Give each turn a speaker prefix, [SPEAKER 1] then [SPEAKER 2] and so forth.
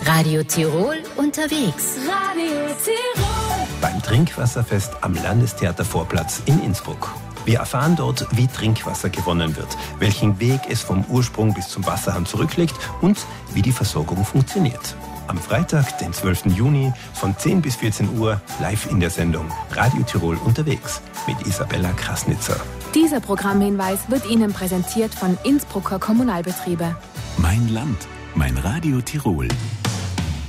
[SPEAKER 1] Radio Tirol unterwegs.
[SPEAKER 2] Radio Tirol.
[SPEAKER 3] Beim Trinkwasserfest am Landestheatervorplatz in Innsbruck. Wir erfahren dort, wie Trinkwasser gewonnen wird, welchen Weg es vom Ursprung bis zum Wasserhahn zurücklegt und wie die Versorgung funktioniert. Am Freitag, den 12. Juni, von 10 bis 14 Uhr, live in der Sendung Radio Tirol unterwegs mit Isabella Krasnitzer.
[SPEAKER 4] Dieser Programmhinweis wird Ihnen präsentiert von Innsbrucker Kommunalbetriebe.
[SPEAKER 5] Mein Land, mein Radio Tirol.